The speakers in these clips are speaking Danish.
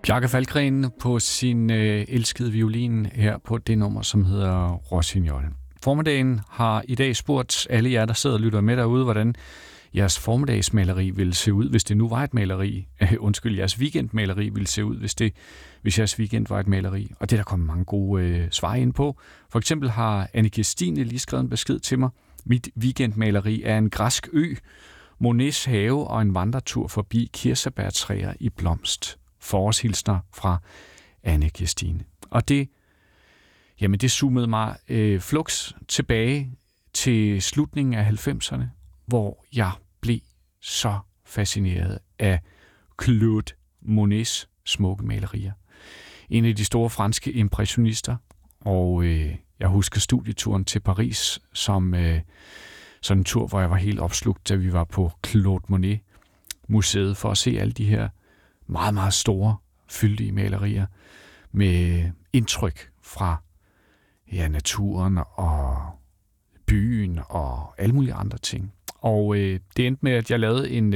Bjarke Falkgren på sin elskede violin her på det nummer, som hedder Rossignol. Formiddagen har i dag spurgt alle jer, der sidder og lytter med derude, hvordan jeres formiddagsmaleri ville se ud, hvis det nu var et maleri. Jeres weekendmaleri ville se ud, hvis jeres weekend var et maleri. Og det er der kommet mange gode svar ind på. For eksempel har Anne Kirstine lige skrevet en besked til mig. Mit weekendmaleri er en græsk ø, Monets have og en vandretur forbi kirsebærtræer i blomst. Forårshilsner fra Anne Kirstine. Og det zoomede mig flux tilbage til slutningen af 90'erne, hvor jeg blev så fascineret af Claude Monets smukke malerier. En af de store franske impressionister, og jeg husker studieturen til Paris som sådan en tur, hvor jeg var helt opslugt, da vi var på Claude Monet-museet for at se alle de her meget, meget store, fyldige malerier med indtryk fra naturen og byen og alle mulige andre ting. Og det endte med, at jeg lavede en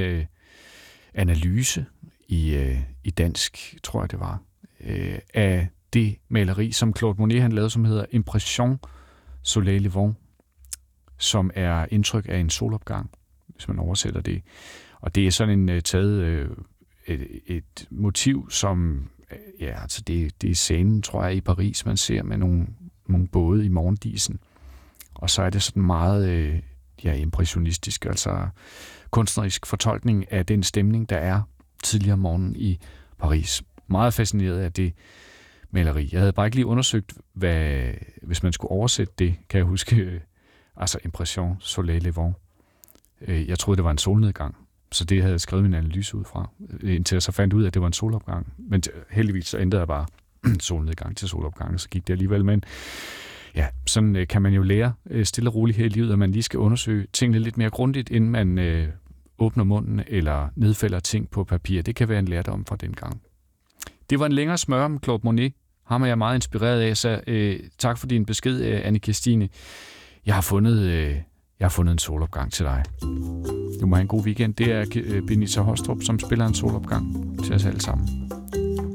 analyse i dansk, tror jeg det var, af det maleri, som Claude Monet han lavede, som hedder Impression Soleil Levant, som er indtryk af en solopgang, hvis man oversætter det. Og det er sådan en taget et motiv, som det er scenen, tror jeg, i Paris, man ser med nogle både i morgendisen. Og så er det sådan meget impressionistisk, altså kunstnerisk fortolkning af den stemning, der er tidligere om morgenen i Paris. Meget fascineret af det maleri. Jeg havde bare ikke lige undersøgt, hvis man skulle oversætte det, kan jeg huske, altså Impression Soleil Levant. Jeg troede, det var en solnedgang. Så det havde jeg skrevet min analyse ud fra, indtil jeg så fandt ud af, at det var en solopgang. Men heldigvis så ændrede jeg bare solnedgang til solopgang, og så gik det alligevel. Men ja, sådan kan man jo lære stille og roligt her i livet, at man lige skal undersøge tingene lidt mere grundigt, inden man åbner munden eller nedfælder ting på papir. Det kan være en lærdom fra den gang. Det var en længere smør om Claude Monet. Ham er jeg meget inspireret af, så tak for din besked, Anne Kirstine. Jeg har fundet en solopgang til dig. Du må have en god weekend. Det er Benita Hostrup, som spiller en solopgang til os alle sammen.